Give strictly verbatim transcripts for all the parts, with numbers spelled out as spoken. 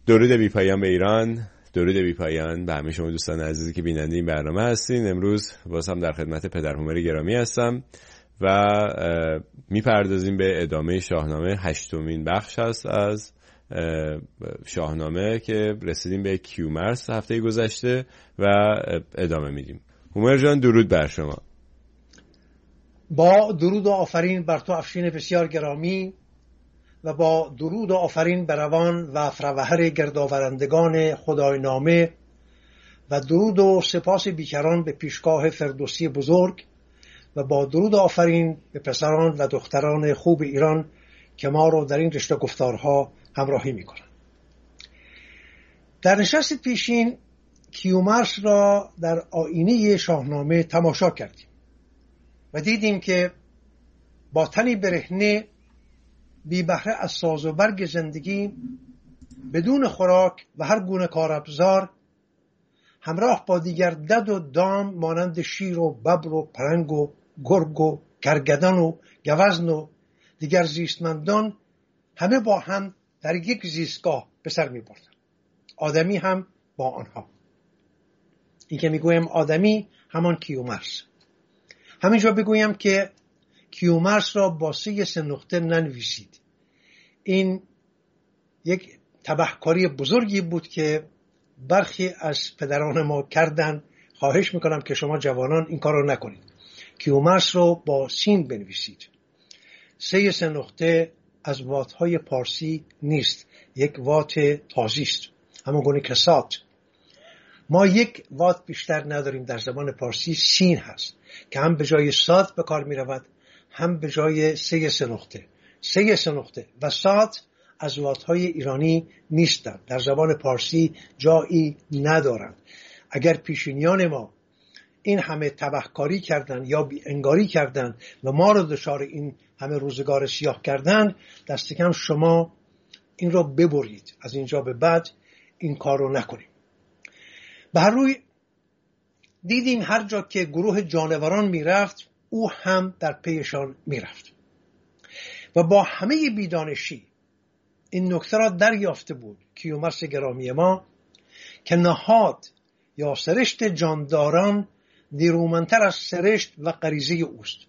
درود بی پایان به ایران، درود بی پایان به همه شما دوستان عزیزی که بیننده این برنامه هستین. امروز باز هم در خدمت پدر هومر گرامی هستم و میپردازیم به ادامه شاهنامه. هشتمین بخش هست از شاهنامه که رسیدیم به کیومرث هفته گذشته و ادامه میدیم. هومر جان درود بر شما. با درود و آفرین بر تو افشین بسیار گرامی و با درود و آفرین بر روان و فروهر گردآورندگان خدای نامه و درود و سپاس بیکران به پیشگاه فردوسی بزرگ و با درود و آفرین به پسران و دختران خوب ایران که ما رو در این رشته گفتارها همراهی میکنند. در نشست پیشین کیومرث را در آیینه شاهنامه تماشا کردیم و دیدیم که با تنی برهنه بی بهره از ساز و برگ زندگی، بدون خوراک و هر گونه کارابزار، همراه با دیگر دد و دام مانند شیر و ببر و پلنگ و گرگ و کرگدن و گوزن و دیگر زیستمندان همه با هم در یک زیستگاه به سر می بردن. آدمی هم با آنها. این که می گویم آدمی همان کیومرث. همینجا بگویم که کیومرث را با سه سه نقطه ننویسید. این یک تبهکاری بزرگی بود که برخی از پدران ما کردن. خواهش میکنم که شما جوانان این کار رو نکنید. کیومرث رو با سین بنویسید. سه سه نقطه از واتهای پارسی نیست، یک وات تازی است، همون گونه که سات. ما یک وات بیشتر نداریم در زبان پارسی، سین هست که هم به جای سات به کار می رود هم به جای سه سه نقطه. سه سه نقطه و سات از واتهای ایرانی نیستند، در زبان پارسی جایی ندارند. اگر پیشینیان ما این همه تبهکاری کردند یا بی انگاری کردند و ما رو دچار این همه روزگار سیاه کردند، دست کم شما این رو ببرید، از اینجا به بعد این کار رو نکنیم. به هر روی دیدیم هر جا که گروه جانوران می رفت او هم در پیشان می رفت و با همه بیدانشی این نکته را دریافته بود کیومرث گرامی ما که نهاد یا سرشت جانداران نیرومندتر از سرشت و غریزه اوست.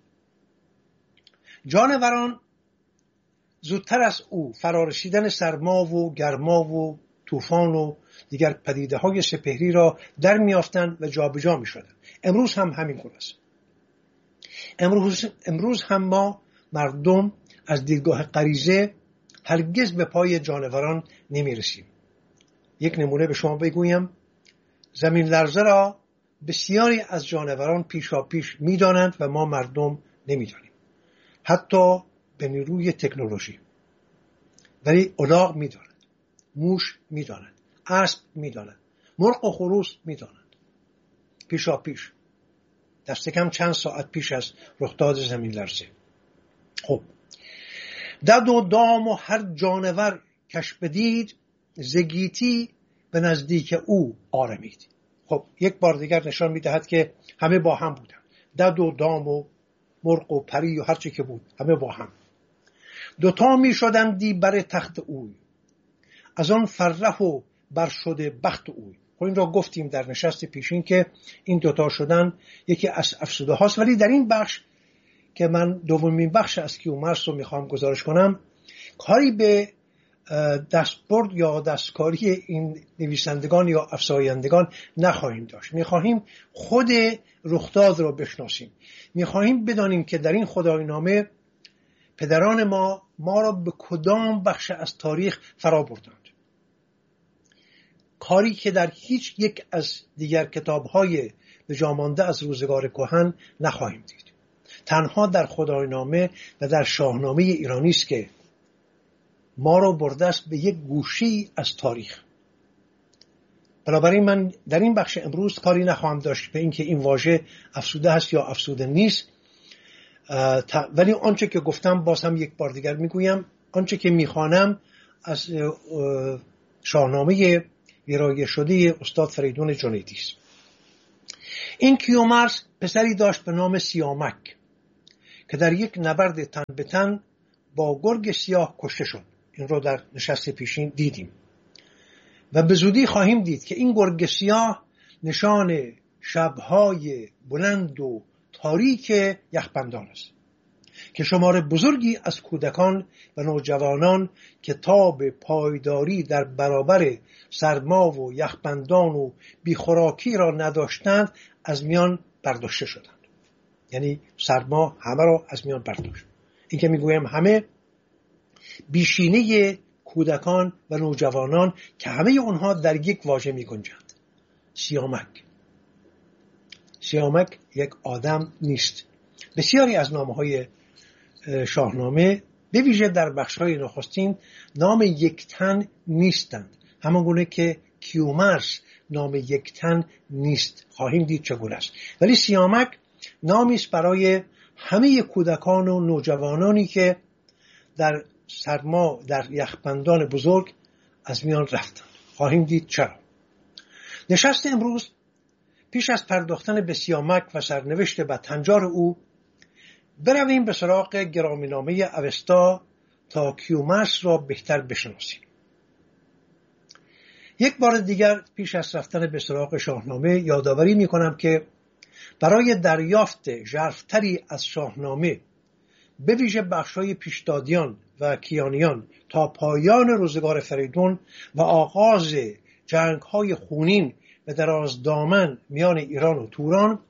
جانوران زودتر از او فرارسیدن سرما و گرما و طوفان و دیگر پدیده های سپهری را در میافتند و جابجا می شدند. امروز هم همین گونه است. امروز, امروز هم ما مردم از دیدگاه غریزه هرگز به پای جانوران نمی رسیم. یک نمونه به شما بگویم، زمین لرزه را بسیاری از جانوران پیشا پیش می دانند و ما مردم نمی دانیم، حتی به نیروی تکنولوژی. ولی الاغ می دانند، موش می دانند، اسب می دانند، مرغ و خروس می دانند پیشا پیش، دست کم چند ساعت پیش از رخداد زمین لرزه. خب دد و دام و هر جانور کش بدید، زگیتی به نزدیک او آرمید. خب یک بار دیگر نشان میدهد که همه با هم بودن. دد و دام و مرغ و پری و هر چی که بود همه با هم. دوتا می شدندی بر تخت اوی، از آن فرح و بر شده بخت اوی. خب این را گفتیم در نشست پیشین که این دوتا شدن یکی از افسوده هاست. ولی در این بخش که من دومین بخش از کیومرث رو میخوام گزارش کنم، کاری به دستبرد یا دستکاری این نویسندگان یا افزایندگان نخواهیم داشت. میخواهیم خود رخداد رو بشناسیم. میخواهیم بدانیم که در این خدای نامه پدران ما ما را به کدام بخش از تاریخ فرا بردند. کاری که در هیچ یک از دیگر کتاب‌های به جا مانده از روزگار کهن نخواهیم دید. تنها در خدای نامه و در شاهنامه ایرانی است که ما رو برده است به یک گوشی از تاریخ. بنابراین من در این بخش امروز کاری نخواهم داشت به اینکه این واژه افسوده هست یا افسوده نیست، ولی آنچه که گفتم باز هم یک بار دیگر میگویم، آنچه که میخوانم از شاهنامه ویرایه شده استاد فریدون جنیدی است. این کیومرث پسری داشت به نام سیامک که در یک نبرد تن به تن با گرگ سیاه کشته شد. این رو در نشست پیشین دیدیم. و به زودی خواهیم دید که این گرگ سیاه نشان شبهای بلند و تاریک یخبندان است که شمار بزرگی از کودکان و نوجوانان که تاب پایداری در برابر سرما و یخبندان و بیخوراکی را نداشتند از میان برداشته شدند. یعنی سرما همه را از میان برداشت. این که میگویم همه، بیشینه کودکان و نوجوانان که همه اونها در یک واژه میگنجند: سیامک. سیامک یک آدم نیست. بسیاری از نامه‌های شاهنامه به ویژه در بخش‌های نخستین نام یک تن نیستند، همانگونه که کیومرث نام یک تن نیست. خواهیم دید چگونه است. ولی سیامک نامی است برای همه کودکان و نوجوانانی که در سرما در یخبندان بزرگ از میان رفتند. خواهیم دید چرا. نشست امروز پیش از پرداختن به سیامک و سرنوشت بدهنجار او برویم به سراغ گرامینامه اوستا تا کیومرث را بهتر بشناسیم. یک بار دیگر پیش از رفتن به سراغ شاهنامه یادآوری می‌کنم که برای دریافت ژرف‌تری از شاهنامه به ویژه بخش‌های پیشدادیان و کیانیان تا پایان روزگار فریدون و آغاز جنگ‌های خونین و درازدامن میان ایران و توران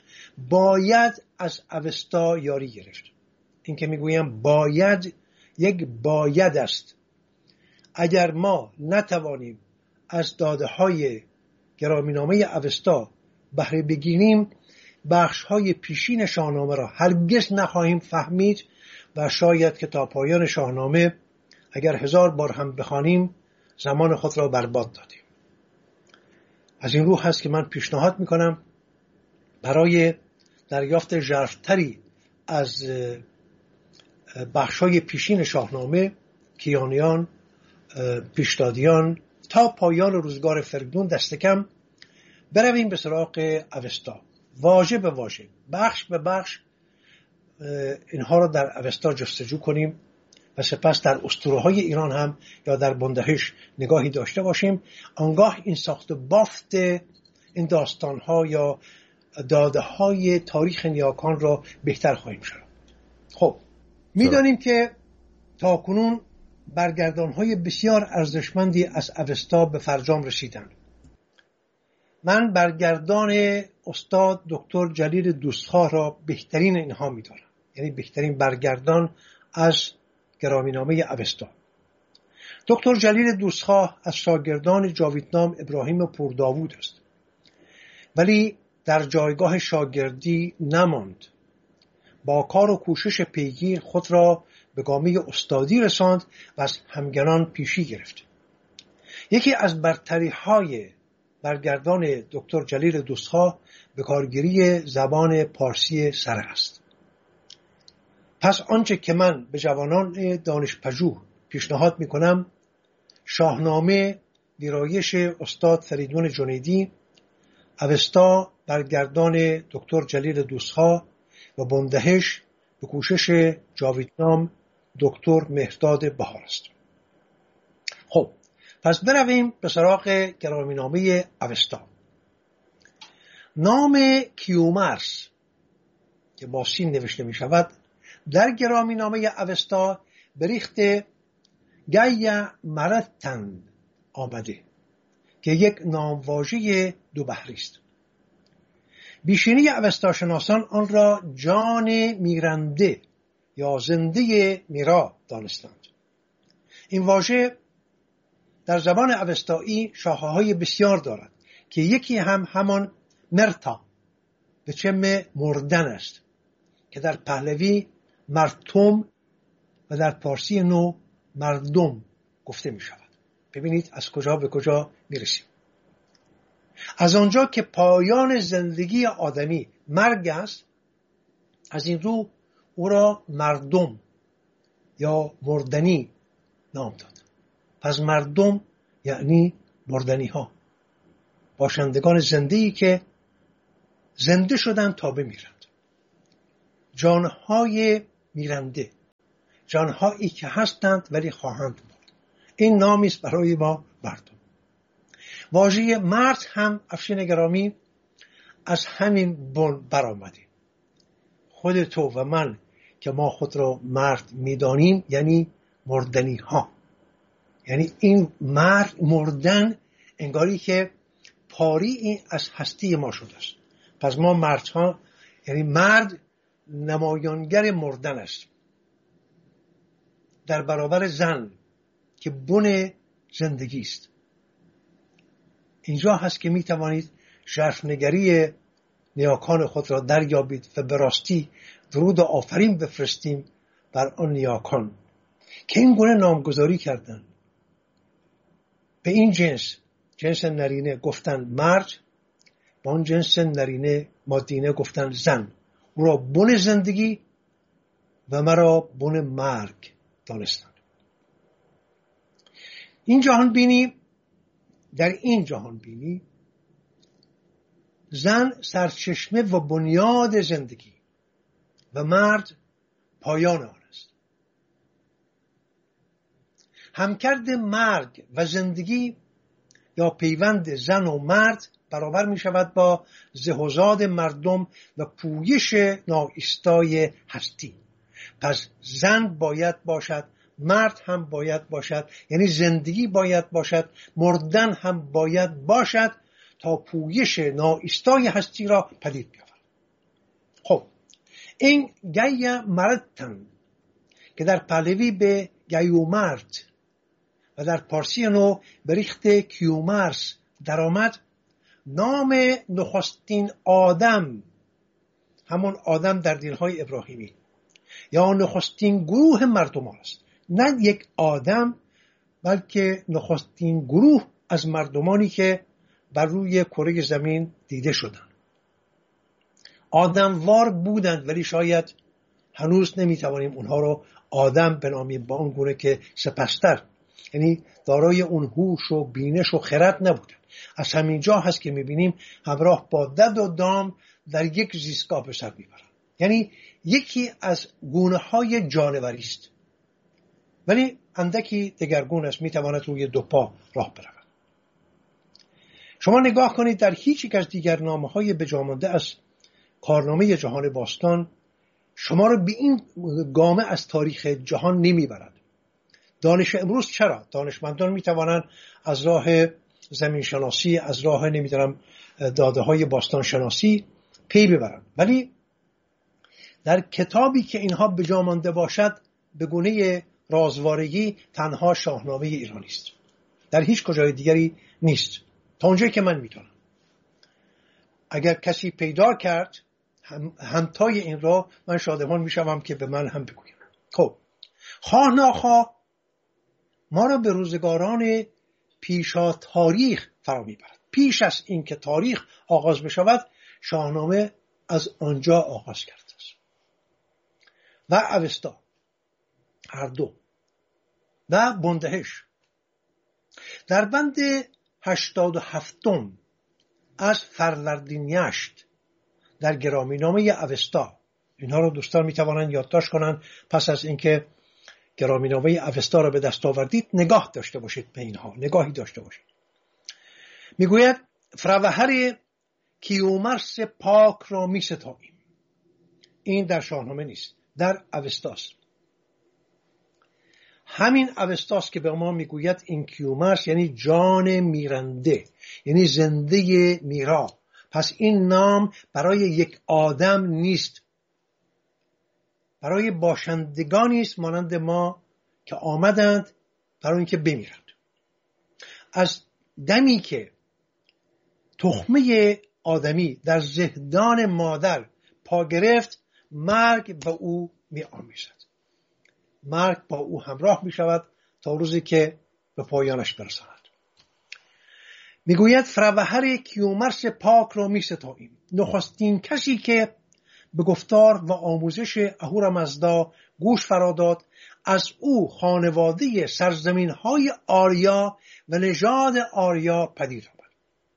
باید از اوستا یاری گرفت. این که میگویم باید، یک باید است. اگر ما نتوانیم از داده‌های گرامینامه اوستا بهره بگیریم، بخش‌های پیشین شاهنامه را هرگز نخواهیم فهمید و شاید که تا پایان شاهنامه اگر هزار بار هم بخوانیم زمان خود را برباد دادیم. از این رو هست که من پیشنهاد میکنم برای دریافت ژرف‌تری از بخش‌های پیشین شاهنامه، کیانیان، پیشدادیان تا پایان روزگار فریدون دست کم برویم به سراغ اوستا، واژه به واژه، بخش به بخش اینها را در اوستا جستجو کنیم و سپس در اسطوره‌های ایران هم یا در بندهش نگاهی داشته باشیم. آنگاه این ساخت و بافت این داستان‌ها یا داده‌های تاریخ نیاکان را بهتر خواهیم شد. خب می‌دانیم که تاکنون برگردان‌های بسیار ارزشمندی از اوستا به فرجام رسیدند. من برگردان استاد دکتر جلیل دوستخواه را بهترین اینها می‌دانم، یعنی بهترین برگردان از گرامینامه اوستا. دکتر جلیل دوستخواه از شاگردان جاویدنام ابراهیم پورداوود است، ولی در جایگاه شاگردی نماند. با کار و کوشش پیگیر خود را به گامه استادی رساند و از همگنان پیشی گرفت. یکی از برتری‌های برگردان دکتر جلیل دوستخواه به کارگیری زبان پارسی سره است. پس آنچه که من به جوانان دانشپژوه پیشنهاد می‌کنم، شاهنامه ویرایش استاد فریدون جنیدی، اوستا برگردان دکتر جلیل دوستخواه و بندهش به کوشش جاویدنام دکتر مهرداد بهار است. خب پس برویم به سراغ گرامینامه اوستا. نام کیومرث که با سین نوشته می شود در گرامینامه اوستا بریخت گیا مرتن آمده که یک نامواژه دو بحری است. بیشینی اوستا شناسان آن را جان میرنده یا زنده میرا دانستند. این واژه در زبان اوستایی شاخه‌های بسیار دارد که یکی هم همان مرتا به چم مردن است که در پهلوی مرتوم و در پارسی نو مردم گفته می شود. ببینید از کجا به کجا می رسیم. از آنجا که پایان زندگی آدمی مرگ است، از این رو او را مردم یا مردنی نام داد. پس مردم یعنی مردنی ها، باشندگان زنده‌ای که زنده شدن تا بمیرند. جانهای میرنده، جانهایی که هستند ولی خواهند بود. این نامی است برای ما مردم. واژه مرد هم افشین گرامی از همین بن برآمده. خود تو و من که ما خود را مرد میدانیم یعنی مردنی ها، یعنی این مرد مردن انگاری که پاری از هستی ما شده است. پس ما مرد ها، یعنی مرد نمایانگر مردن است در برابر زن که بن زندگی است. اینجا هست که می توانید ژرفنگری نیاکان خود را دریابید و به راستی درود و آفرین بفرستیم بر آن نیاکان که این گونه نامگذاری کردند. به این جنس، جنس نرینه گفتن مرد، با اون جنس نرینه مادینه گفتن زن. او را بن زندگی و مرا بن مرگ دانستند. این جهان بینی، در این جهان بینی زن سرچشمه و بنیاد زندگی و مرد پایان آن است. همکرد مرگ و زندگی یا پیوند زن و مرد برابر می شود با زهوزاد مردم و پویش ناایستای هستی. پس زن باید باشد، مرد هم باید باشد، یعنی زندگی باید باشد، مردن هم باید باشد تا پویش ناایستای هستی را پدید بیاورد. خب این گیا مردتن که در پهلوی به گیومرد و در پارسی نو به ریخت کیومرس در آمد، نام نخستین آدم، همون آدم در دینهای ابراهیمی، یا نخستین گروه مردمان است. نه یک آدم، بلکه نخستین گروه از مردمانی که بر روی کره زمین دیده شدند. آدموار بودند ولی شاید هنوز نمیتوانیم اونها رو آدم بنامیم، با اون گونه که سپستر، یعنی دارای اون هوش و بینش و خرد نبودند. از همین جا هست که میبینیم همراه با دد و دام در یک زیستگاه به سر میبرند. یعنی یکی از گونه های جانوری است ولی اندکی دگرگون است، میتواند روی دو پا راه برود. شما نگاه کنید در هیچ یک از دیگر نامه های بجامانده از کارنامه جهان باستان شما رو به این گامه از تاریخ جهان نمیبرد. دانش امروز چرا؟ دانشمندان میتوانند از راه زمین شناسی، از راه نمیدونم داده های باستان شناسی پی ببرند، ولی در کتابی که اینها بجامانده باشد به گونه رازوارگی تنها شاهنامه ایرانی است، در هیچ کجای دیگری نیست تا اونجایی که من میتونم. اگر کسی پیدا کرد هم همتای این را، من شادمان میشوم که به من هم بگویم. خب خواه ناخواه ما را به روزگاران پیشا تاریخ فرا میبرد. پیش از این که تاریخ آغاز بشود شاهنامه از آنجا آغاز کرده است و اوستا هر دو و بندهش در بند هشتاد و هفتم از فروردینیشت در گرامی نامه اوستا، اینها رو دوستان میتوانند یادداشت کنند. پس از اینکه گرامی نامه اوستا را به دست آوردید نگاه داشته باشید به اینها، نگاهی داشته باشید. میگوید فروهر کیومرس پاک را می ستاییم. این در شاهنامه نیست، در اوستاست. همین اوستاست که به ما میگوید این کیومرس یعنی جان میرنده، یعنی زنده میرا. پس این نام برای یک آدم نیست، برای باشندگانی است مانند ما که آمدند برای اینکه بمیرند. از دمی که تخمه آدمی در زهدان مادر پا گرفت، مرگ با او می آمیزد، مرگ با او همراه می شود تا روزی که به پایانش برساند. میگوید فروهر کیومرس پاک را می ستاییم، نخستین کسی که به گفتار و آموزش اهورامزدا گوش فراداد، از او خانواده سرزمین های آریا و نژاد آریا پدید آمد.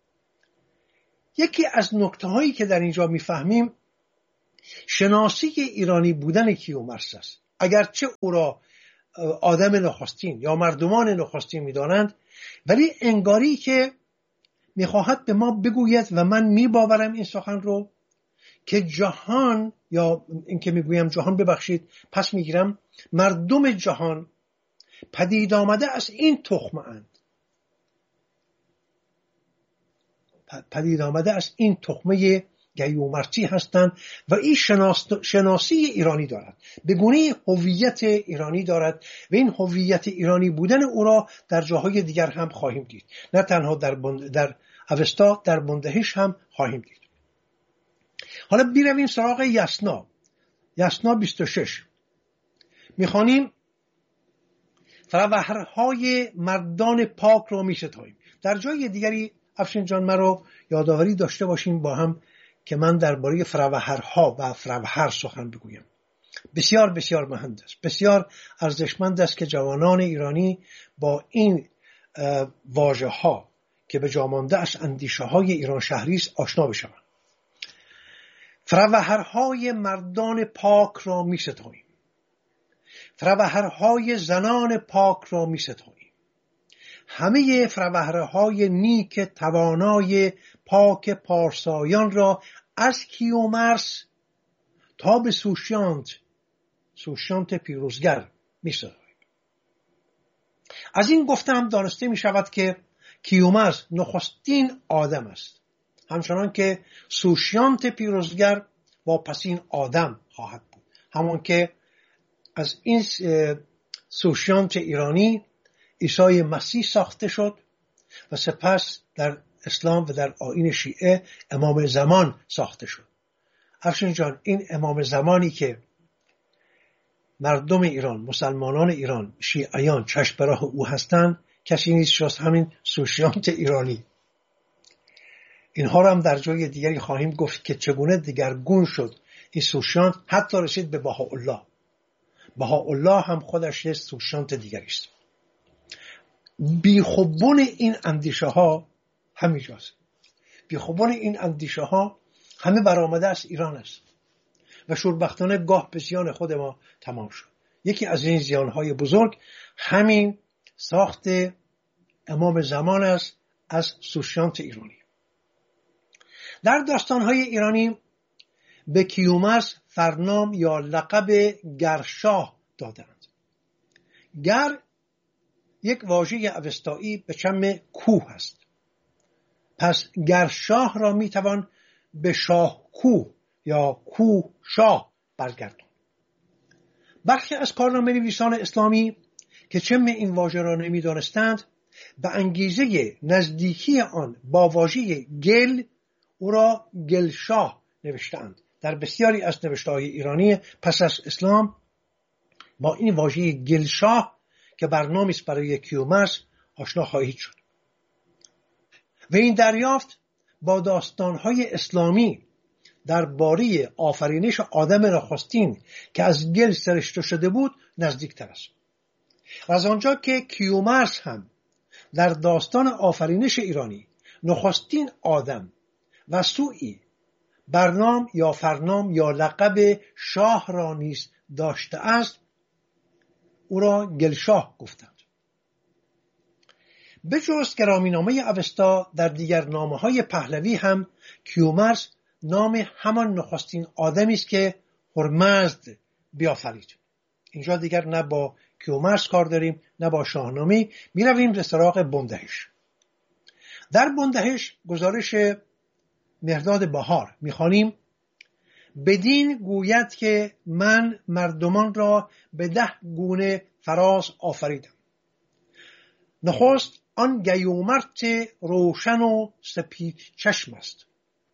یکی از نکته هایی که در اینجا میفهمیم شناسی ایرانی بودن کیومرس است. اگرچه او را آدم نخستین یا مردمان نخستین میدانند، ولی انگاری که میخواهد به ما بگوید و من میباورم این سخن رو که جهان، یا این که میگویم جهان ببخشید پس میگیرم، مردم جهان پدید آمده از این تخمه اند، پدید آمده از این تخمه گیومرثی هستند و این شناس... شناسی ایرانی دارد، به گونه هویت ایرانی دارد و این هویت ایرانی بودن او را در جاهای دیگر هم خواهیم دید، نه تنها در, بند... در اوستا، در بندهش هم خواهیم دید. حالا بیرویم سراغ یسنا. یسنا بیست و شش میخوانیم فروهرهای مردان پاک را میستاییم. در جای دیگری افشین جان مرا یادآوری داشته باشیم با هم که من درباره فروهرها و فروهر سخن بگویم. بسیار بسیار مهم است، بسیار ارزشمند است که جوانان ایرانی با این واژه ها که به جا مانده از اندیشه های ایران شهری است آشنا بشوند. فروهرهای مردان پاک را می ستاییم، فروهرهای زنان پاک را می ستاییم، همه فروهرهای نیک توانای پاک پارسایان را از کیومرث تا به سوشیانت سوشیانت پیروزگر می ستاییم. از این گفتم دانسته می شود که کیومرث نخستین آدم است، همچنان که سوشیانت پیروزگر واپسین آدم خواهد بود. همون که از این سوشیانت ایرانی عیسی مسیح ساخته شد و سپس در اسلام و در آیین شیعه امام زمان ساخته شد. افشین جان، این امام زمانی که مردم ایران، مسلمانان ایران، شیعیان چشم به راه او هستند کسی نیست جز همین سوشیانت ایرانی. اینها را هم در جای دیگری خواهیم گفت که چگونه دیگرگون شد این سوشیانت حتی رسید به بهاءالله. بهاءالله هم خودش یک سوشیانت دیگری است. بیخوبون این اندیشه ها همینجاست. بیخوبون این اندیشه ها همه برآمده از ایران است و شوربختانه گاه به زیان خود ما تمام شد. یکی از این زیانهای بزرگ همین ساخت امام زمان است از سوشیانت ایرانی. در داستانهای ایرانی به کیومرث فرنام یا لقب گرشاه دادند. گر یک واژه اوستایی به چم کوه است، پس گرشاه را میتوان به شاه کوه یا کوه شاه برگردان. برخی از کارنامه نویسان اسلامی که چم این واژه را نمیدانستند به انگیزه نزدیکی آن با واژه گل او را گلشاه نوشتند. در بسیاری از نوشته‌های ایرانی پس از اسلام با این واژه گلشاه که برنامه‌ای است برای کیومرث آشنا خواهید شد. و این دریافت با داستان‌های اسلامی درباره آفرینش آدم نخستین که از گل سرشته شده بود نزدیک‌تر است. و از آنجا که کیومرث هم در داستان آفرینش ایرانی نخستین آدم و سوئی برنام یا فرنام یا لقب شاه را نیز داشته است، او را گلشاه گفتند. به جز گرامینامه اوستا در دیگر نامه‌های پهلوی هم کیومرث نام همان نخستین آدمی است که هرمزد بیافرید. اینجا دیگر نه با کیومرث کار داریم نه با شاهنامه. می رویم به سراغ بندهش. در بندهش گزارش مهرداد بهار میخوانیم بدین گوید که من مردمان را به ده گونه فراز آفریدم. نخست آن گیومرث روشن و سپید چشم است.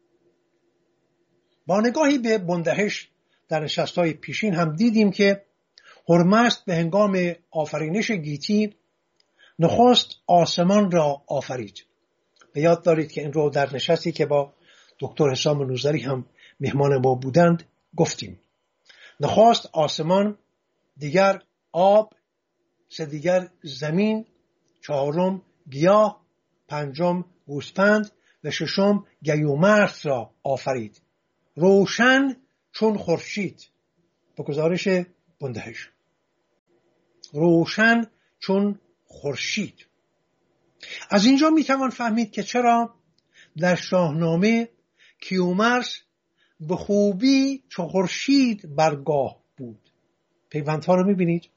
با نگاهی به بندهش در نشست‌های پیشین هم دیدیم که هرمزد به هنگام آفرینش گیتی نخست آسمان را آفرید. به یاد دارید که این رو در نشستی که با دکتر حسام نوذری هم مهمان ما بودند گفتیم. نخست آسمان، دیگر آب، سه دیگر زمین، چهارم گیاه، پنجم گوسفند و ششم گیومرث را آفرید، روشن چون خورشید. به گزارش بندهش روشن چون خورشید. از اینجا میتوان فهمید که چرا در شاهنامه کیومرث به خوبی چو خورشید برگاه بود. پیوندها رو میبینید؟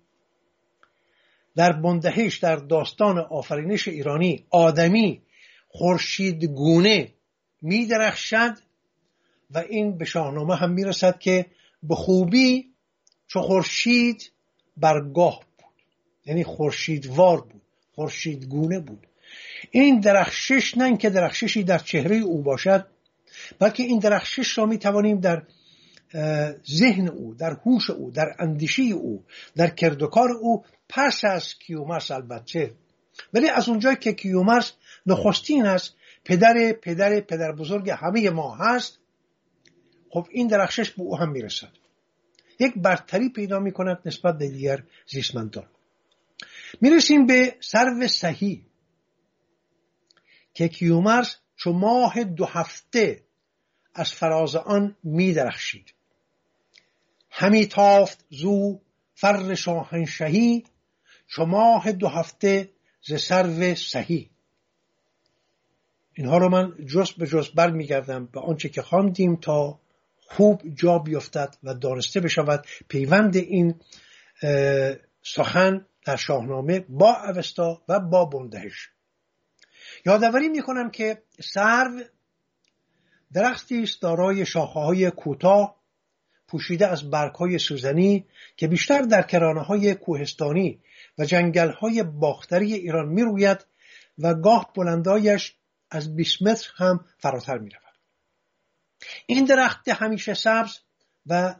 در بندهش در داستان آفرینش ایرانی آدمی خورشید گونه میدرخشد و این به شاهنامه هم میرسد که به خوبی چو خورشید برگاه بود، یعنی خورشیدوار بود، خورشید گونه بود. این درخشش نه اینکه درخششی در چهره او باشد، بلکه این درخشش را می توانیم در ذهن او، در هوش او، در اندیشه او، در کردوکار او پس از کیومرث البته، ولی از اونجایی که کیومرث نخستین است، پدر پدر پدر بزرگ همه ما هست، خب این درخشش به او هم میرسد، یک برتری پیدا می کند نسبت به دیگر زیستمندان. میرسیم به سرو سهی که کیومرث چو ماه دو هفته از فراز آن می درخشید. همی تافت زو فر شاهنشهی چو ماه دو هفته ز سرو سهی. اینها رو من جز به جز بر می گردم به آنچه که خواندیم تا خوب جا بیفتد و دانسته بشود پیوند این سخن در شاهنامه با اوستا و با بندهش. یادآوری میکنم که سرو درختی است دارای شاخه‌های کوتاه پوشیده از برگ‌های سوزنی که بیشتر در کرانه‌های کوهستانی و جنگل‌های باختری ایران میروید و گاه بلندایش از بیست متر هم فراتر میرود. این درخت همیشه سبز و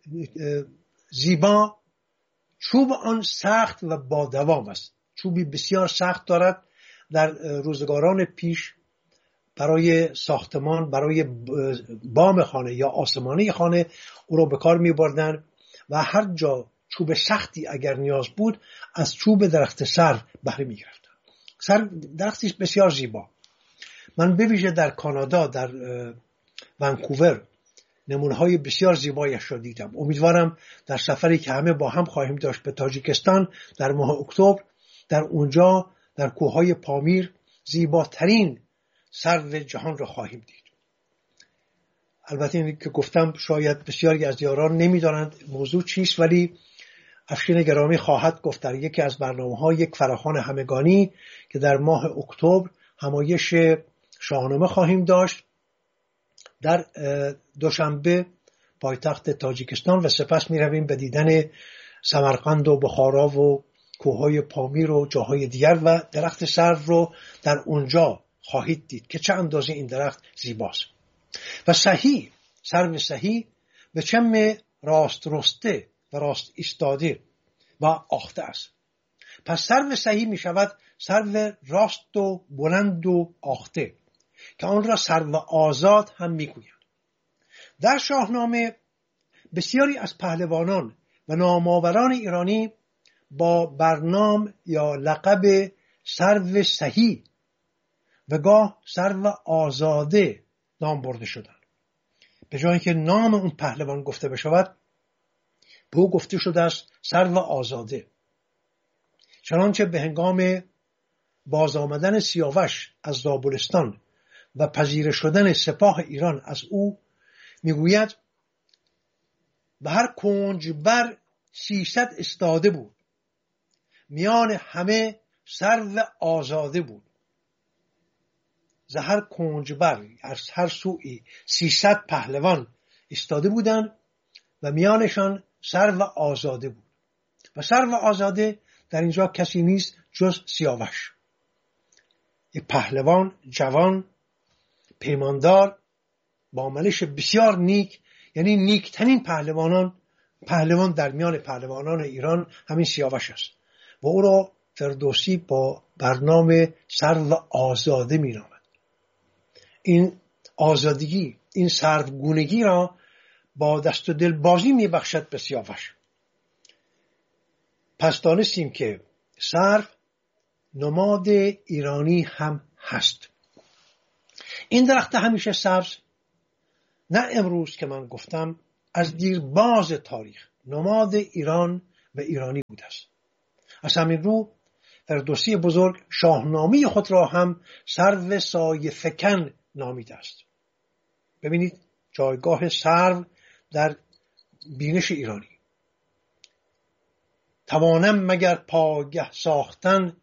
زیبا، چوب آن سخت و با دوام است. چوبی بسیار سخت دارد. در روزگاران پیش برای ساختمان، برای بام خانه یا آسمانه خانه او را به کار می بردن و هر جا چوب سختی اگر نیاز بود از چوب درخت سرو بهره می گرفتن. سرو درختی بسیار زیبا. من به ویژه در کانادا، در ونکوور نمونه های بسیار زیبایش را دیدم. امیدوارم در سفری که همه با هم خواهیم داشت به تاجیکستان در ماه اکتبر، در اونجا در کوههای پامیر زیباترین سرو جهان را خواهیم دید. البته این که گفتم شاید بسیاری از یاران نمیدانند موضوع چیست، ولی افشین گرامی خواهد گفت در یکی از برنامه‌ها یک فراخوان همگانی که در ماه اکتبر همایش شاهنامه خواهیم داشت در دوشنبه پایتخت تاجیکستان و سپس می رویم به دیدن سمرقند و بخارا و کوههای پامیر و جاهای دیگر و درخت سرو رو در اونجا خواهید دید که چه اندازه این درخت زیباست. و سهی، سرو سهی به چم راست رسته و راست ایستاده و آخته است. پس سرو سهی می شود سرو راست و بلند و آخته که آن را سرو آزاد هم می گویند. در شاهنامه بسیاری از پهلوانان و نامآوران ایرانی با برنام یا لقب سرو سهی و گاه سرو آزاده نام برده شدند. به جای که نام اون پهلوان گفته بشود به او گفته شده است سرو آزاده. چنانچه به هنگام باز آمدن سیاوش از زابلستان و پذیره شدن سپاه ایران از او میگوید به هر کنج بر سیصد استاده بود، میان همه سرو آزاده بود. ز هر کنج بر از هر سوی سیصد پهلوان استاده بودند و میانشان سرو آزاده بود. و سرو آزاده در اینجا کسی نیست جز سیاوش، یک پهلوان جوان پیماندار با منش بسیار نیک، یعنی نیکترین پهلوانان، پهلوان در میان پهلوانان ایران همین سیاوش است و او را فردوسی با برنامه سرو آزاده می نامد. این آزادگی، این سروگونگی را با دست و دل بازی می بخشد به سیاوش. پس دانستیم که سرو نماد ایرانی هم هست. این درخت همیشه سبز نه امروز که من گفتم، از دیرباز تاریخ نماد ایران و ایرانی بوده است. از همین رو فردوسی بزرگ شاهنامه خود را هم سرو سایه فکن نامیده است. ببینید جایگاه سرو در بینش ایرانی. توانم مگر پاگه ساختن،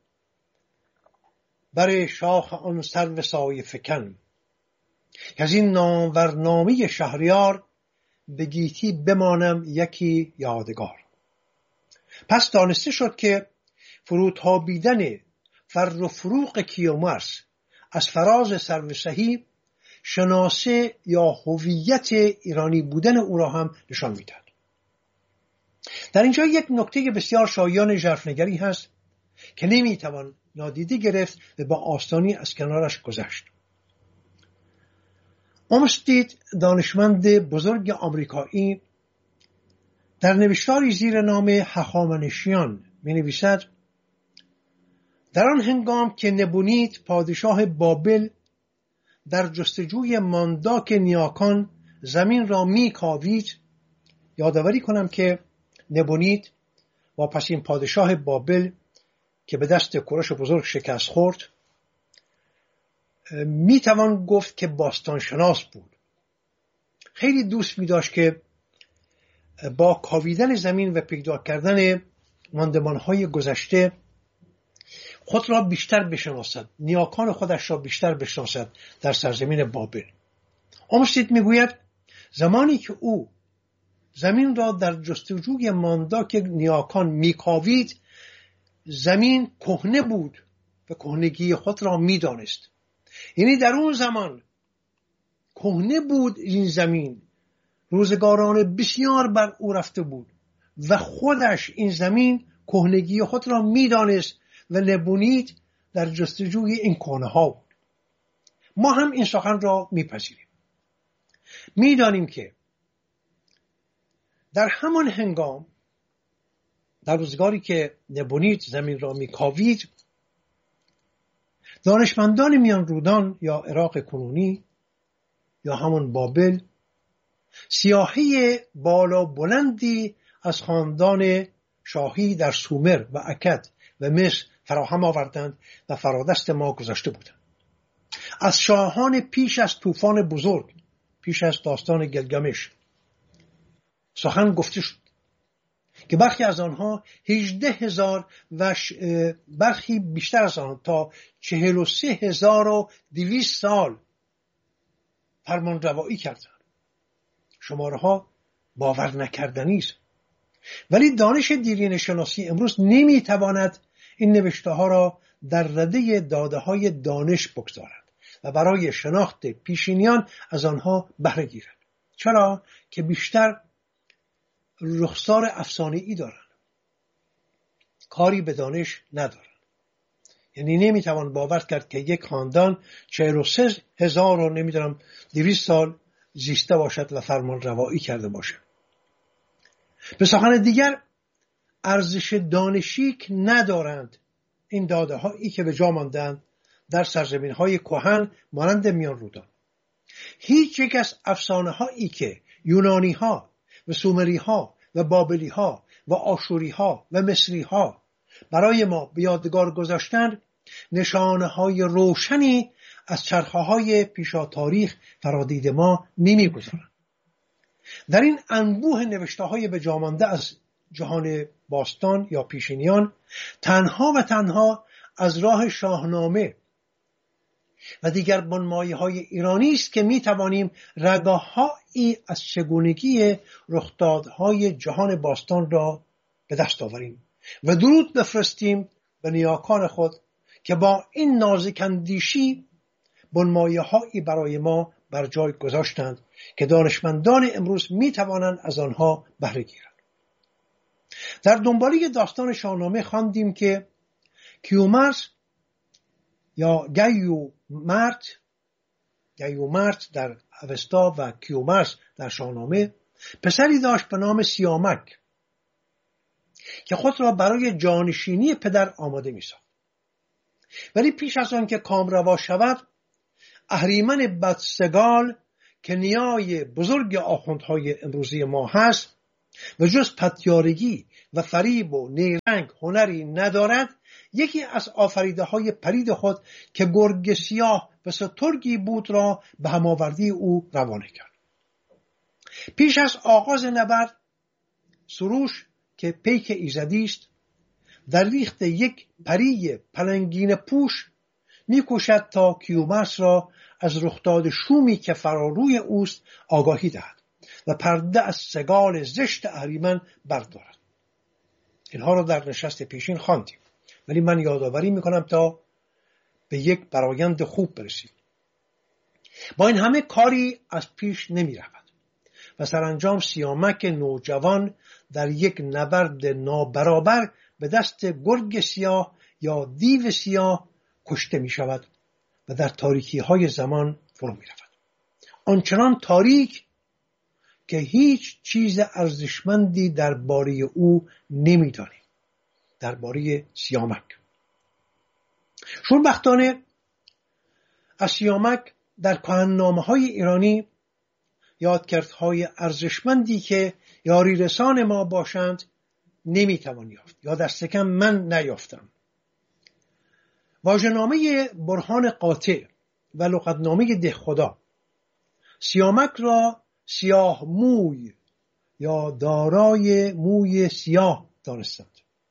بر شاخ آن سرو سایه فکن. از این نامورنامه شهریار، به گیتی بمانم یکی یادگار. پس دانسته شد که فروتابیدن فر و فروغ کیومرث از فراز سرو سهی شناسه یا هویت ایرانی بودن او را هم نشان میدهد. در اینجا یک نکته بسیار شایان ژرفنگری هست که نمیتوان نادیده گرفت و با آسانی از کنارش گذشت. اومستید دانشمند بزرگ آمریکایی در نوشتاری زیر نام هخامنشیان می نویسد: در آن هنگام که نبونید پادشاه بابل در جستجوی مانداک نیاکان زمین را می کاوید. یادآوری کنم که نبونید و پس این پادشاه بابل که به دست کوروش بزرگ شکست خورد، می توان گفت که باستان شناس بود. خیلی دوست می داشت که با کاویدن زمین و پیدا کردن ماندمانهای گذشته خود را بیشتر بشناسد، نیاکان خودش را بیشتر بشناسد در سرزمین بابل. اومستید می گوید زمانی که او زمین را در جستجوی مانداک نیاکان می کاوید، زمین کهنه بود و کهنگی خود را می دانست. یعنی در اون زمان کهنه بود این زمین، روزگاران بسیار بر او رفته بود و خودش این زمین کهنگی خود را می دانست و نبونید در جستجوی این کهنه ها بود. ما هم این سخن را می پذیریم. می دانیم که در همان هنگام، در روزگاری که نبونید زمین را می کاوید، دانشمندان میان رودان یا عراق کنونی یا همون بابل سیاحی بالا بلندی از خاندان شاهی در سومر و اکد و مصر فراهم آوردند و فرادست ما گذاشته بودند. از شاهان پیش از طوفان بزرگ، پیش از داستان گلگمش سخن گفته شد که برخی از آنها هجده هزار و برخی بیشتر از آن تا چهل و سه هزار و دویست سال فرمان روایی کردند. شماره ها باور نکردنی است. ولی دانش دیرینه شناسی امروز نمیتواند این نوشته ها را در رده داده های دانش بگذارد و برای شناخت پیشینیان از آنها بهره گیرد. چرا؟ که بیشتر رخسار افسانه‌ای دارند، کاری به دانش ندارند. یعنی نمیتوان باور کرد که یک خاندان چهل و سه هزار و نمیدونم دویست سال زیسته باشد و فرمان روایی کرده باشد. به سخن دیگر ارزش دانشیک ندارند این داده هایی که به جا ماندند در سرزمین های کهن مانند میان رودان. هیچ یک از افسانه هایی که یونانی ها و سومری ها و بابلی ها و آشوری ها و مصری ها برای ما به یادگار گذاشتند نشانه های روشنی از چرخه های پیشا تاریخ فرادید ما نمی گذارند. در این انبوه نوشته های به جا مانده از جهان باستان یا پیشینیان تنها و تنها از راه شاهنامه و دیگر بنمایه های ایرانی است که می توانیم رگاهایی از چگونگی رخدادهای جهان باستان را به دست آوریم و درود بفرستیم به نیاکان خود که با این نازک اندیشی بنمایه هایی برای ما بر جای گذاشتند که دانشمندان امروز می توانند از آنها بهره گیرند. در دنباله داستان شاهنامه خواندیم که کیومرث یا گیومرث گیومرث در اوستا و کیومرث در شاهنامه پسری داشت به نام سیامک که خود را برای جانشینی پدر آماده می ساخت. ولی پیش از آن که کامروا شود اهریمن بدسگال که نیای بزرگ آخوندهای امروزی ما هست و جز پتیارگی و فریب و نیرنگ هنری ندارد، یکی از آفریده های پرید خود که گرگ سیاه و سترگی بود را به هماوردی او روانه کرد. پیش از آغاز نبرد سروش که پیک ایزدی است در ریخت یک پری پلنگین پوش می‌کوشد تا کیومرث را از رخداد شومی که فراروی اوست آگاهی دهد و پرده از سگال زشت اهریمن بردارد. اینها را در نشست پیشین خواندیم، ولی من یادآوری میکنم تا به یک برآیند خوب برسیم. با این همه کاری از پیش نمی رود و سرانجام سیامک نوجوان در یک نبرد نابرابر به دست گرگ سیاه یا دیو سیاه کشته می شود و در تاریکی های زمان فرو می رود. آنچنان تاریک که هیچ چیز ارزشمندی درباره او نمی دانیم. درباره سیامک شوربختانه از سیامک در کهن‌نامه‌های ایرانی یادکردهای ارزشمندی که یاری رسان ما باشند نمیتوان یافت، یا دست کم من نیافتم. واژه‌نامه برهان قاطع و لغتنامه دهخدا سیامک را سیاه موی یا دارای موی سیاه دانستند.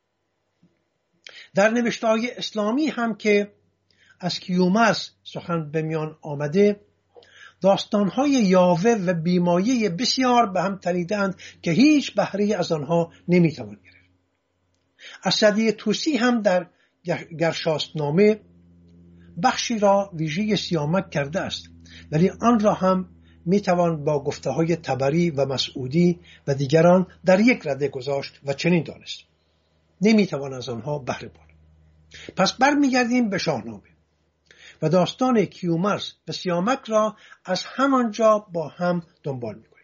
در نوشته‌های اسلامی هم که از کیومرث سخن به میان آمده، داستان‌های یاوه و بیمایه بسیار به هم تنیدند که هیچ بهره از آنها نمی‌توان گرفت. اسدی طوسی هم در گرشاسب‌نامه بخشی را ویژه سیامک کرده است، ولی آن را هم می‌توان با گفته‌های طبری و مسعودی و دیگران در یک رده گذاشت و چنین دانست: نمی‌توان از آنها بهره برد. پس برمیگردیم به شاهنامه و داستان کیومرث و سیامک را از همانجا با هم دنبال می‌کنیم.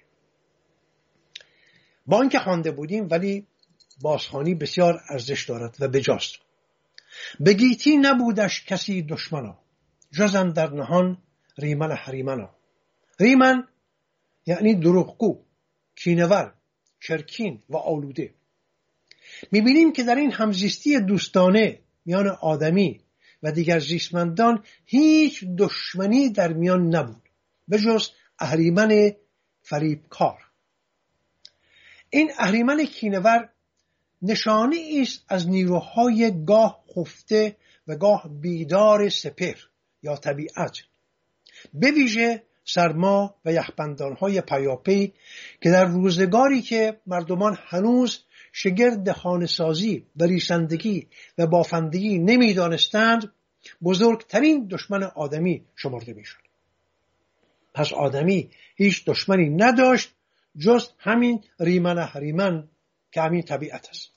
با اینکه خوانده بودیم ولی بازخوانی بسیار ارزش دارد و بجاست. به گیتی نبودش کسی دشمنا، جز اندر نهان ریمن هریمنا. ریمن یعنی دروغگو، کینه‌ور، چرکین و آلوده. می‌بینیم که در این همزیستی دوستانه میان آدمی و دیگر زیستمندان هیچ دشمنی در میان نبود به جز اهریمن فریبکار. این اهریمن کینه‌ور نشانه است از نیروهای گاه خفته و گاه بیدار سپهر یا طبیعت، به ویژه سرما و یخبندانهای پیاپی که در روزگاری که مردمان هنوز شگرد خانه‌سازی و ریسندگی و بافندگی نمی دانستند بزرگترین دشمن آدمی شمرده می شد. پس آدمی هیچ دشمنی نداشت جز همین ریمن هریمن که همین طبیعت است.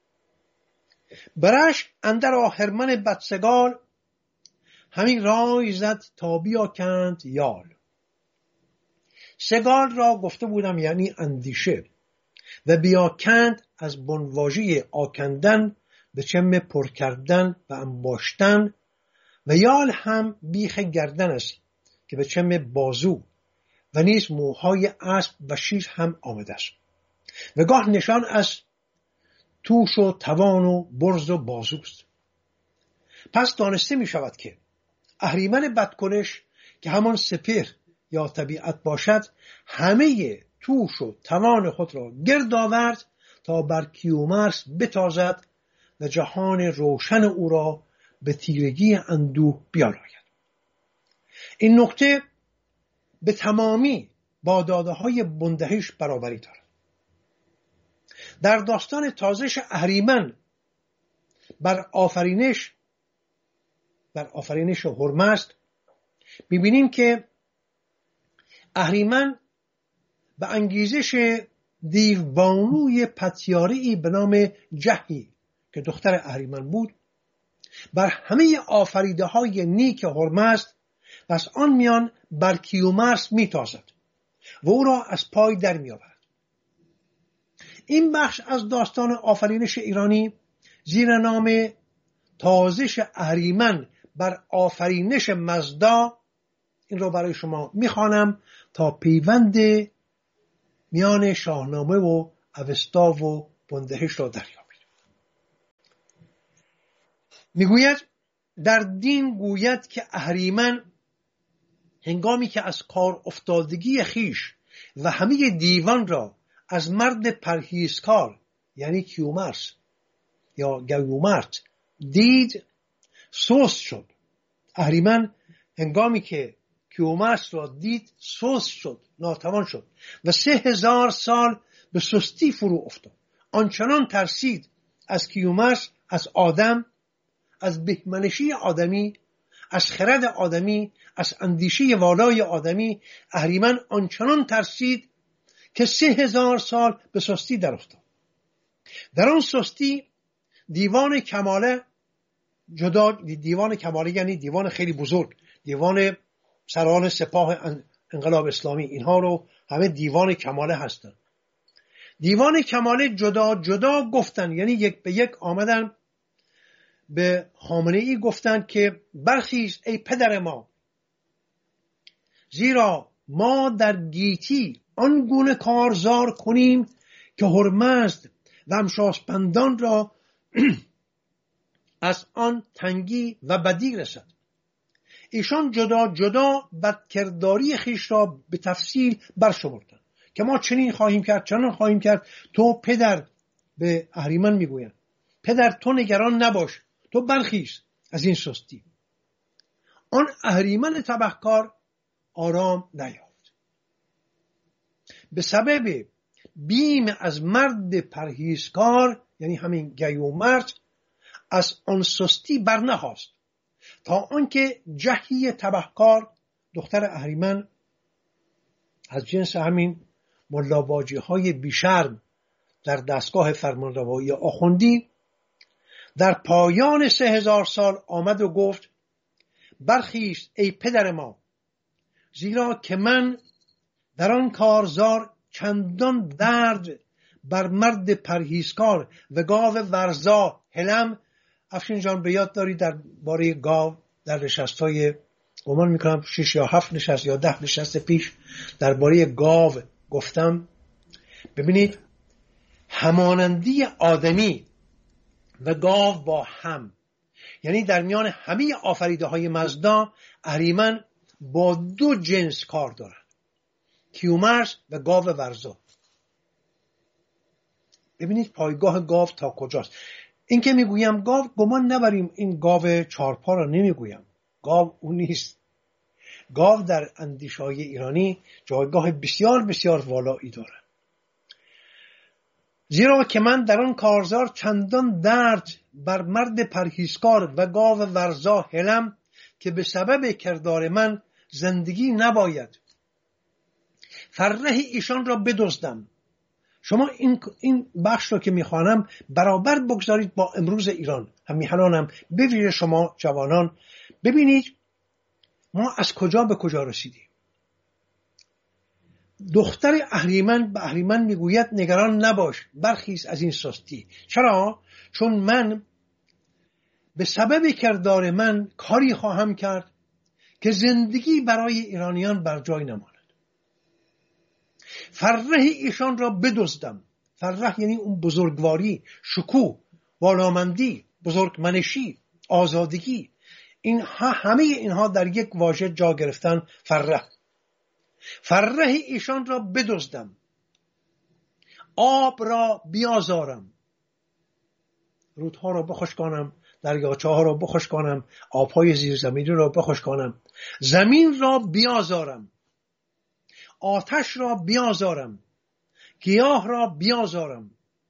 برش اندر آهرمن بدسگال، همین رای زد تا بیاکند یال. سگال را گفته بودم یعنی اندیشه و بیاکند از بنواژه آکندن به چم پر کردن و انباشتن و یال هم بیخ گردن است که به چم بازو و نیز موهای اسب و شیر هم آمده است و گاه نشان از توش و توان و برز و بازوست. پس دانسته می شود که اهریمن بدکنش که همان سپهر یا طبیعت باشد همه توش و توان خود را گرد آورد تا بر کیومرث بتازد و جهان روشن او را به تیرگی اندوه بیاراید. این نکته به تمامی با داده های بندهش برابری دارد. در داستان تازش اهریمن بر آفرینش بر آفرینش هرمزد می‌بینیم که اهریمن به انگیزش دیوبانوی پتیاره‌ای به نام جهی که دختر اهریمن بود بر همه آفریده های نیک هرمزد و از آن میان بر کیومرث میتازد و او را از پای در میآورد. این بخش از داستان آفرینش ایرانی زیر نام تازش اهریمن بر آفرینش مزدا، این رو برای شما میخوانم تا پیوند میان شاهنامه و اوستا و بندهش را دریابید. میگوید در دین گوید که اهریمن هنگامی که از کار افتادگی خیش و همه دیوان را از مرد پرهیزکار یعنی کیومرث یا گیومرث دید سست شد. اهریمن هنگامی که کیومرث را دید سست شد، ناتوان شد و سه هزار سال به سستی فرو افتاد. آنچنان ترسید از کیومرث، از آدم، از بهمنشی آدمی، از خرد آدمی، از اندیشه والای آدمی. اهریمن آنچنان ترسید که سه هزار سال به سستی در افتاد. در آن سستی دیوان کماله جدا، دیوان کماله یعنی دیوان خیلی بزرگ، دیوان سران سپاه انقلاب اسلامی، اینها رو همه دیوان کماله هستن. دیوان کماله جدا جدا گفتن، یعنی یک به یک آمدن به خامنه ای گفتن که برخیز ای پدر ما، زیرا ما در گیتی آنگونه کارزار کنیم که هرمزد و امشاسپندان را از آن تنگی و بدی رسد. ایشان جدا جدا بدکرداری خیش را به تفصیل برشمردند که ما چنین خواهیم کرد، چنان خواهیم کرد. تو پدر، به اهریمن میگویند، پدر تو نگران نباش، تو برخیز از این سستی. آن اهریمن تبهکار آرام نیافت. به سبب بیم از مرد پرهیزکار یعنی همین گیومرث از آن سستی برنخاست، تا آنکه جهی تبهکار دختر اهریمن از جنس همین ملاواجی های بیشرم در دستگاه فرمانروایی آخوندی در پایان سه هزار سال آمد و گفت برخیز ای پدر ما، زیرا که من در آن کارزار چندان درد بر مرد پرهیزکار و گاو ورزا هلم. افشین جان به یاد داری در باره گاو در نشست های گمان میکنم شش یا هفت نشست یا ده نشست پیش در باره گاو گفتم. ببینید همانندی آدمی و گاو با هم، یعنی در میان همه آفریده های مزدا اهریمن با دو جنس کار دارد، کیومرث و گاو ورزا. ببینید پایگاه گاو تا کجاست. این که میگویم گاو، گمان نبریم این گاو چارپا را نمیگویم، گاو اون نیست. گاو در اندیشه‌های ایرانی جایگاه بسیار بسیار والایی دارد. زیرا که من در آن کارزار چندان درد بر مرد پرهیزکار و گاو ورزا هلم که به سبب کردار من زندگی نباید، فره ایشان را بدزدم. شما این این بخش رو که میخوانم برابر بگذارید با امروز ایران، همیهنانم به ویژه شما جوانان. ببینید ما از کجا به کجا رسیدیم. دختر اهریمن به اهریمن میگوید نگران نباش، برخیز از این سستی. چرا؟ چون من به سبب کردار من کاری خواهم کرد که زندگی برای ایرانیان بر جای نماند. فره ایشان را بدزدم. فره یعنی اون بزرگواری، شکوه، والامندی، بزرگمنشی، آزادگی. این همه اینها در یک واژه جا گرفتن. فره فره ایشان را بدزدم، آب را بیازارم، رودها را بخشکانم، دریاچه ها را بخشکانم، آبهای زیرزمینی را بخشکانم، زمین را بیازارم، آتش را بیازارم، گیاه را بیازارم.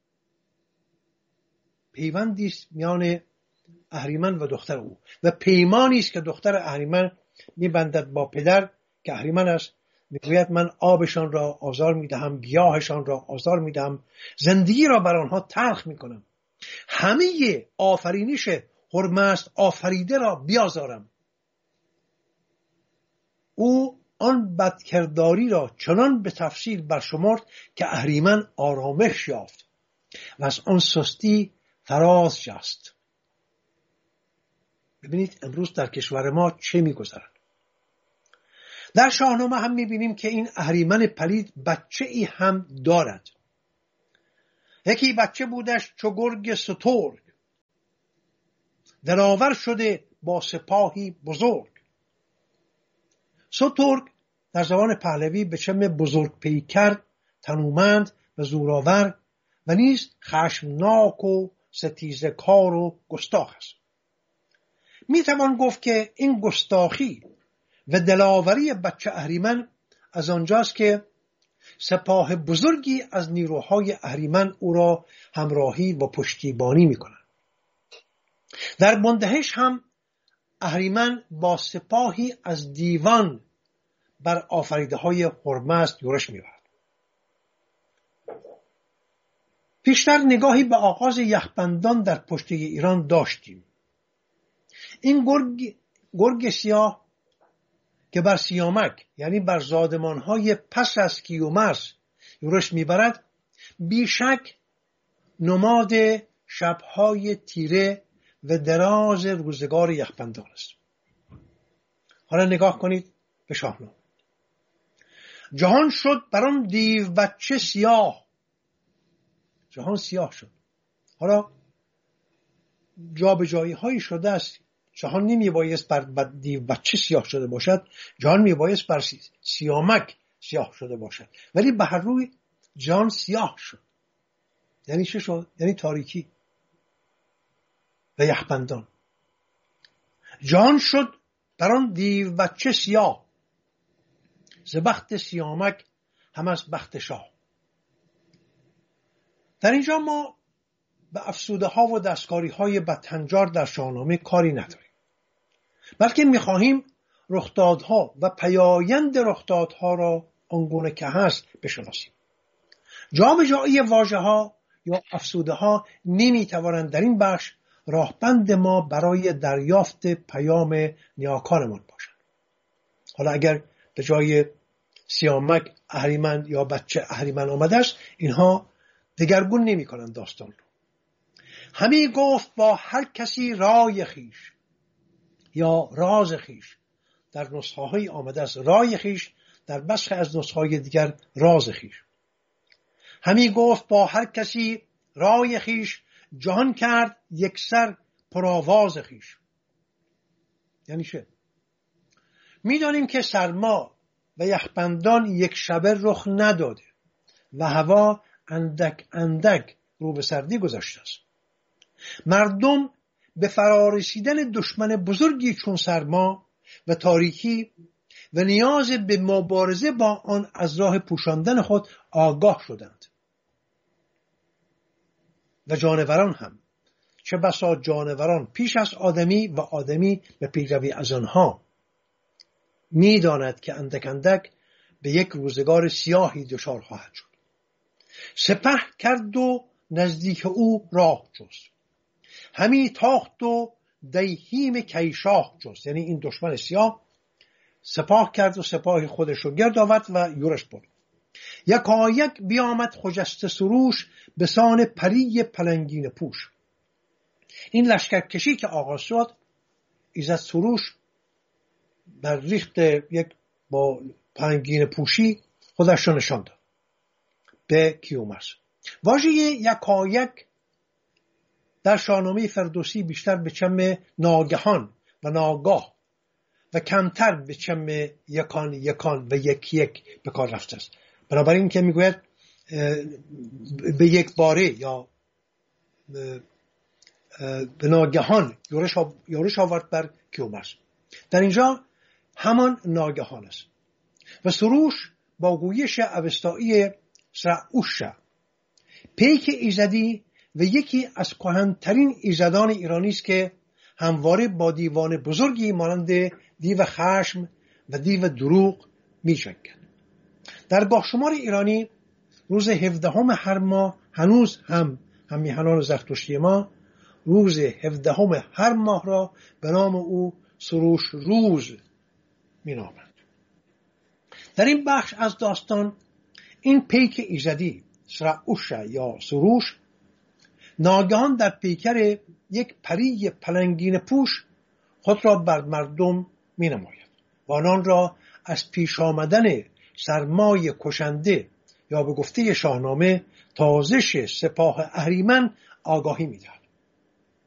پیوندی است میان اهریمن و دختر او و پیمانی است که دختر اهریمن میبندد با پدر که اهریمن است. میگوید من آبشان را آزار میدهم، گیاهشان را آزار میدهم، زندگی را بر آنها تلخ میکنم، همه آفرینش هرمزد آفریده را بیازارم. او آن بدکرداری را چنان به تفصیل برشمرد که اهریمن آرامش یافت و از آن سستی فراز جست. ببینید امروز در کشور ما چه میگذرد. در شاهنامه هم میبینیم که این اهریمن پلید بچه ای هم دارد. یکی بچه بودش چو گرگ سترگ، دلاور شده با سپاهی بزرگ. سترگ در زبان پهلوی به چم بزرگ پیکر، تنومند و زورآور و نیز خشمناک و ستیزه کار و گستاخ است. می توان گفت که این گستاخی و دلاوری بچه اهریمن از آنجاست که سپاه بزرگی از نیروهای اهریمن او را همراهی و پشتیبانی می کنند. در بندهش هم اهریمن با سپاهی از دیوان بر آفریده های هرمزد یورش می برد. پیشتر نگاهی به آغاز یخبندان در پشته ایران داشتیم. این گرگ, گرگ سیاه که بر سیامک یعنی بر زادمانهای پس از کیومرث یورش میبرد، بیشک نماد شبهای تیره و دراز روزگار یخبندان است. حالا نگاه کنید به شاهنامه. جهان شد بر آن دیو بچه سیاه. جهان سیاه شد. حالا جا به جایی هایی شده است. جهان نمی بایست بر دیو بچه سیاه شده باشد، جهان می بایست بر سیامک سیاه شده باشد، ولی به هر روی جهان سیاه شد. یعنی چه شد؟ یعنی تاریکی و یخبندان. جهان شد بر آن دیو بچه سیاه، ز بخت سیامک هم از بخت شاه. در اینجا ما به افسوده ها و دستکاری های بدهنجار در شاهنامه کاری نداریم، بلکه میخواهیم رخدادها و پیایند رخدادها را آنگونه که هست بشناسیم. جا به جایی واژه ها یا افسوده ها نمیتوانند در این بخش راهبند ما برای دریافت پیام نیاکانمان باشند. حالا اگر به جای سیامک اهریمن یا بچه اهریمن آمده است، اینها دگرگون نمی کنند داستان رو. همی گفت با هر کسی رای خیش یا راز خیش. در نسخه های آمده است رای خیش، در بسخ از نسخه های دیگر راز خیش. همی گفت با هر کسی رای خیش، جهان کرد یک سر پرآواز خیش. یعنی چه؟ میدانیم که سرما و یخبندان یک شبه رخ نداده و هوا اندک اندک رو به سردی گذاشته است. مردم به فرارسیدن دشمن بزرگی چون سرما و تاریکی و نیاز به مبارزه با آن از راه پوشاندن خود آگاه شدند. و جانوران هم، چه بسا جانوران پیش از آدمی و آدمی به پیروی از آنها، می‌داند که اندک اندک به یک روزگار سیاهی دچار خواهد شد. سپه کرد و نزدیک او راه جست، همی تاخت و دیهیم کیشاه جست. یعنی این دشمن سیاه سپاه کرد و سپاه خودش رو گرد آورد و یورش برد. یکایک بیامد خجسته سروش، به سان پری پلنگین پوش. این لشکرکشی که آغاز شد، ایزد سروش بر ریخت یک با پلنگین پوشی خودش رو نشان داد به کیومرث. واژه یکایک در شاهنامه فردوسی بیشتر به چم ناگهان و ناگاه و کمتر به چم یکان یکان و یک یک به کار رفته است. بنابراین که میگوید به یک باره یا به ناگهان یورش یورش آورد بر کیومرث، در اینجا همان ناگهان است. و سروش با گویش اوستایی سرعوشه، پیک ایزدی و یکی از کهن‌ترین ایزدان ایرانی است که همواره با دیوان بزرگی مانند دیو خشم و دیو دروغ می‌جنگد. در گاهشمار ایرانی روز هفدهم هر ماه هنوز هم همیهنان زرتشتی ما روز هفدهم هر ماه را به نام او سروش روز می‌نامند. در این بخش از داستان این پیک ایزدی سرعوشه یا سروش ناگهان در پیکر یک پری پلنگین پوش خود را بر مردم می نماید و آنان را از پیش آمدن سرمای کشنده یا به گفته شاهنامه تازش سپاه اهریمن آگاهی میدهد.